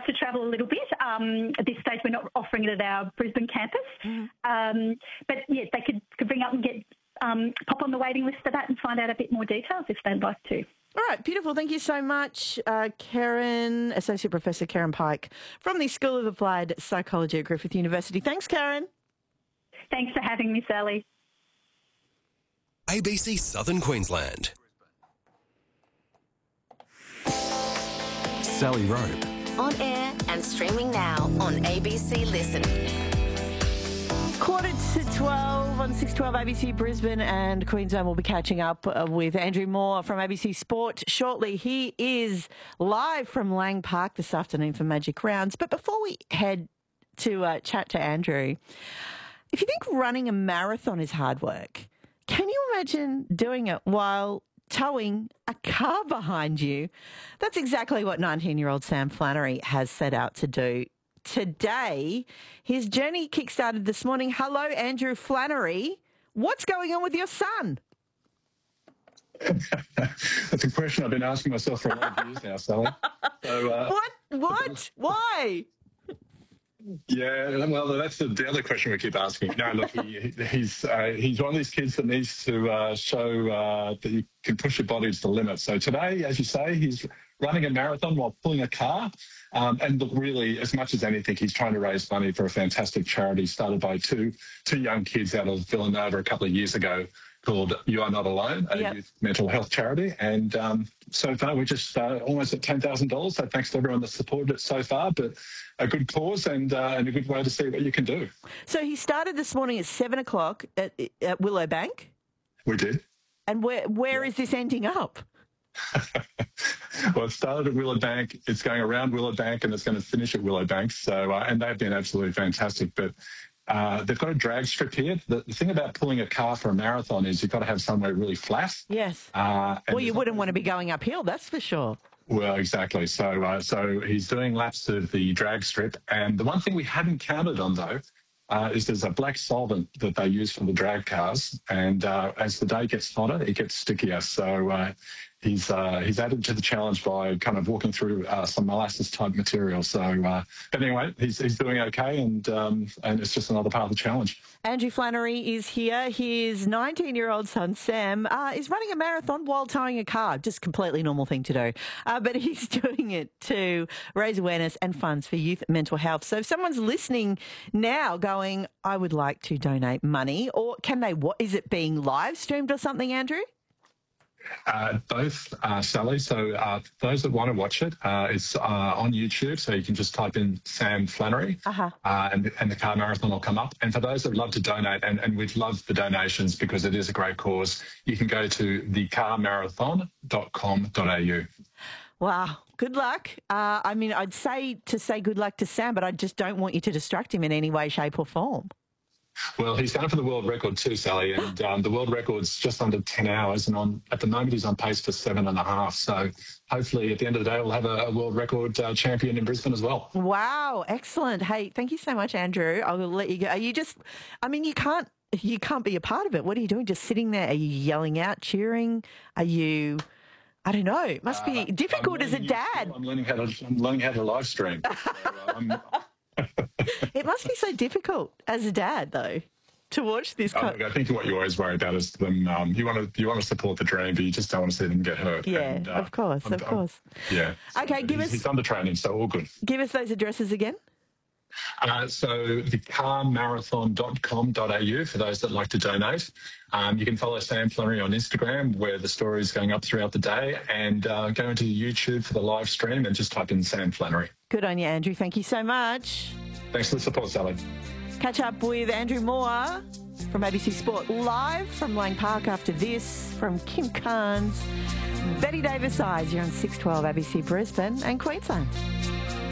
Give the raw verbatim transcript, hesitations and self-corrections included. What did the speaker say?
have to travel a little bit. Um, at this stage, we're not offering it at our Brisbane campus. Mm. Um, but, yeah, they could, could bring up and get um, pop on the waiting list for that and find out a bit more details if they'd like to. All right, beautiful. Thank you so much, uh, Karen, Associate Professor Karen Pike from the School of Applied Psychology at Griffith University. Thanks, Karen. Thanks for having me, Sally. A B C Southern Queensland. Sally Rope. On air and streaming now on A B C Listen. Quarter to twelve on six twelve A B C Brisbane and Queensland. Will be catching up uh, with Andrew Moore from A B C Sport shortly. He is live from Lang Park this afternoon for Magic Rounds. But before we head to uh, chat to Andrew, if you think running a marathon is hard work, can you imagine doing it while towing a car behind you? That's exactly what nineteen-year-old Sam Flannery has set out to do. Today, his journey kick-started this morning. Hello, Andrew Flannery. What's going on with your son? That's a question I've been asking myself for a lot of years now, Sally. So, uh, what? What? Why? Yeah, well, that's the, the other question we keep asking. No, look, he, he's uh, he's one of these kids that needs to uh, show uh, that you can push your body to the limit. So today, as you say, he's running a marathon while pulling a car. Um, and look, really, as much as anything, he's trying to raise money for a fantastic charity started by two two young kids out of Villanova a couple of years ago called You Are Not Alone, a yep. youth mental health charity. And um, so far, we're just uh, almost at ten thousand dollars. So thanks to everyone that's supported it so far. But a good cause and, uh, and a good way to see what you can do. So he started this morning at seven o'clock at, at Willowbank. We did. And where where yeah. is this ending up? Well, it started at Willowbank. It's going around Willowbank and it's going to finish at Willowbank. So, uh, and they've been absolutely fantastic. But uh, they've got a drag strip here. The, the thing about pulling a car for a marathon is you've got to have somewhere really flat. Yes. Uh, well, you wouldn't want to be going uphill, that's for sure. Well, exactly. So, uh, so he's doing laps of the drag strip. And the one thing we hadn't counted on, though, Uh, is there's a black solvent that they use for the drag cars, and uh, as the day gets hotter, it gets stickier. So uh, he's uh, he's added to the challenge by kind of walking through uh, some molasses type material. So, uh, but anyway, he's he's doing okay, and um, and it's just another part of the challenge. Andrew Flannery is here. His nineteen-year-old son Sam uh, is running a marathon while towing a car. Just completely normal thing to do, uh, but he's doing it to raise awareness and funds for youth mental health. So if someone's listening now, going, I would like to donate money, or can they? What is it being live streamed or something, Andrew? Uh, both, uh, Sally. So uh, those that want to watch it, uh, it's uh, on YouTube. So you can just type in Sam Flannery uh-huh. uh, and, and the car marathon will come up. And for those that would love to donate, and, and we'd love the donations because it is a great cause, you can go to the car marathon dot com dot a u. Wow. Good luck. Uh, I mean, I'd say to say good luck to Sam, but I just don't want you to distract him in any way, shape or form. Well, he's going for the world record too, Sally, and um, the world record's just under ten hours, and on at the moment he's on pace for seven and a half. So hopefully at the end of the day we'll have a, a world record uh, champion in Brisbane as well. Wow, excellent. Hey, thank you so much, Andrew. I'll let you go. Are you just, I mean, you can't, you can't be a part of it. What are you doing? Just sitting there? Are you yelling out, cheering? Are you... I don't know. It must be uh, difficult as a dad. I'm learning how to. I'm learning how to live stream. So, uh, it must be so difficult as a dad, though, to watch this. Oh, kind look, I think what you always worry about is them. Um, you want to you want to support the dream, but you just don't want to see them get hurt. Yeah, and, uh, of course, I'm, of course. I'm, yeah. Okay, so give he's, us. He's under training, so all good. Give us those addresses again. Uh, so the car marathon dot com dot a u for those that like to donate. Um, you can follow Sam Flannery on Instagram where the story is going up throughout the day, and uh, go into YouTube for the live stream and just type in Sam Flannery. Good on you, Andrew. Thank you so much. Thanks for the support, Sally. Catch up with Andrew Moore from A B C Sport live from Lang Park after this from Kim Carnes. Betty Davis Eyes. You're on six twelve A B C Brisbane and Queensland.